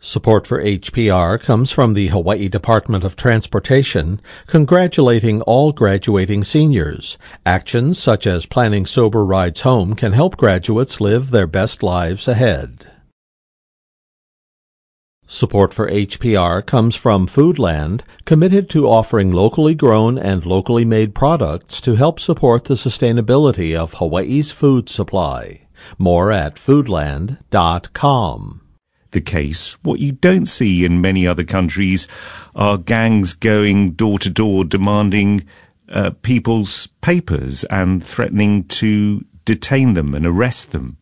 Support for HPR comes from the Hawaii Department of Transportation, congratulating all graduating seniors. Actions such as planning sober rides home can help graduates live their best lives ahead. Support for HPR comes from Foodland, committed to offering locally grown and locally made products to help support the sustainability of Hawaii's food supply. More at foodland.com. The case. What you don't see in many other countries are gangs going door to door demanding people's papers and threatening to detain them and arrest them.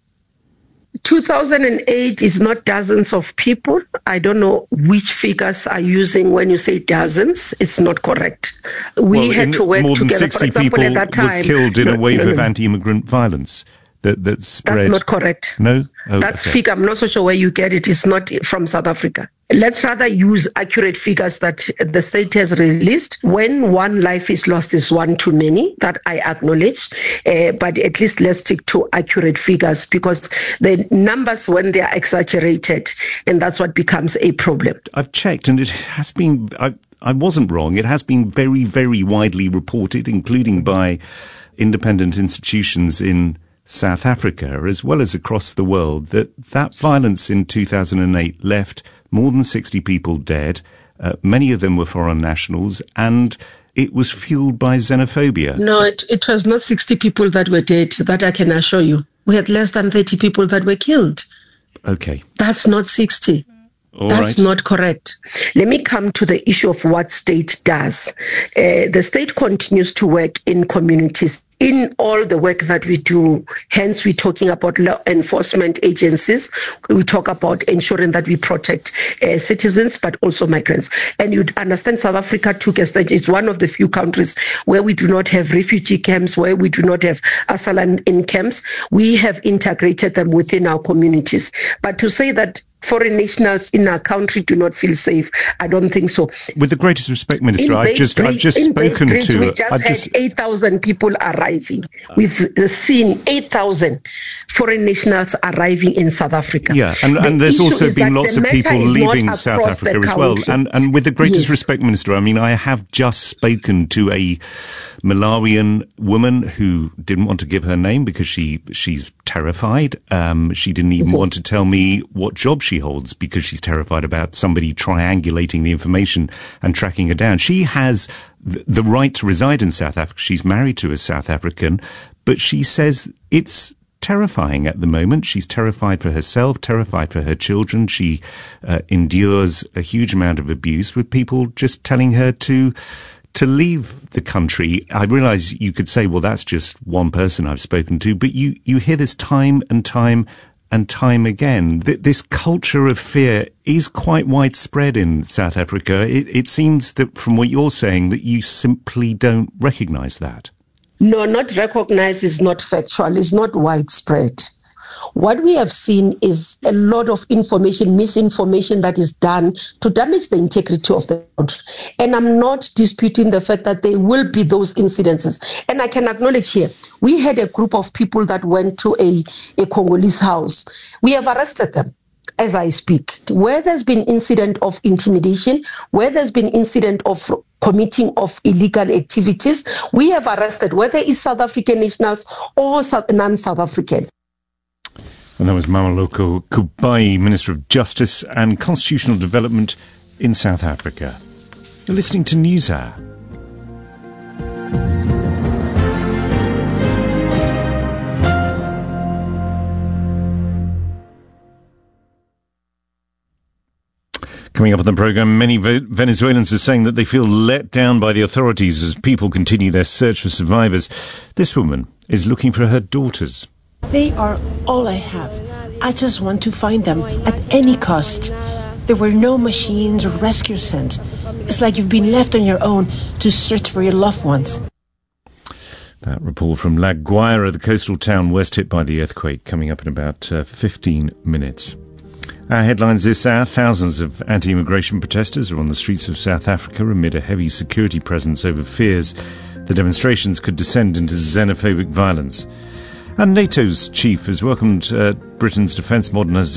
2008 is not dozens of people. I don't know which figures are using when you say dozens. It's not correct. We had to work more than together. 60 For example, people at that time, were killed in a wave of anti-immigrant violence. That spread. That's not correct. No? Oh, that's okay. figure. I'm not so sure where you get it. It's not from South Africa. Let's rather use accurate figures that the state has released. When one life is lost is one too many, that I acknowledge. But at least let's stick to accurate figures, because the numbers, when they are exaggerated, and that's what becomes a problem. I've checked, and it has been, I wasn't wrong. It has been very, very widely reported, including by independent institutions in South Africa, as well as across the world, that violence in 2008 left more than 60 people dead. Many of them were foreign nationals, and it was fueled by xenophobia. No, it was not 60 people that were dead. That I can assure you. We had less than 30 people that were killed. Okay. That's not 60. That's right. not correct. Let me come to the issue of what state does. The state continues to work in communities. In all the work that we do, hence we're talking about law enforcement agencies. We talk about ensuring that we protect citizens, but also migrants. And you'd understand South Africa took a stage. It's one of the few countries where we do not have refugee camps, where we do not have asylum in camps. We have integrated them within our communities. But to say that foreign nationals in our country do not feel safe, I don't think so. With the greatest respect, Minister, I've just spoken to... We just had 8,000 people arriving. We've seen 8,000 foreign nationals arriving in South Africa. Yeah, and there's also been lots of people leaving South Africa as well. And with the greatest respect, Minister, I mean, I have just spoken to a Malawian woman who didn't want to give her name because she's terrified. She didn't even want to tell me what job she holds because she's terrified about somebody triangulating the information and tracking her down. She has the right to reside in South Africa. She's married to a South African, but she says it's terrifying at the moment. She's terrified for herself, terrified for her children. She endures a huge amount of abuse with people just telling her to leave the country. I realize you could say, well, that's just one person I've spoken to, but you hear this time and time and time again. This culture of fear is quite widespread in South Africa. It seems that from what you're saying that you simply don't recognize that. No, not recognize is not factual. It's not widespread. What we have seen is a lot of information, misinformation that is done to damage the integrity of the country. And I'm not disputing the fact that there will be those incidences. And I can acknowledge here, we had a group of people that went to a Congolese house. We have arrested them as I speak. Where there's been incident of intimidation, where there's been incident of committing of illegal activities, we have arrested, whether it's South African nationals or non-South African. And that was Mameloko Kubai, Minister of Justice and Constitutional Development in South Africa. You're listening to NewsHour. Coming up on the programme, many Venezuelans are saying that they feel let down by the authorities as people continue their search for survivors. This woman is looking for her daughters. They are all I have. I just want to find them at any cost. There were no machines or rescue sent. It's like you've been left on your own to search for your loved ones. That report from La Guaira, the coastal town worst hit by the earthquake, coming up in about 15 minutes. Our headlines this hour: thousands of anti-immigration protesters are on the streets of South Africa amid a heavy security presence over fears the demonstrations could descend into xenophobic violence. And NATO's chief has welcomed Britain's defence modernisation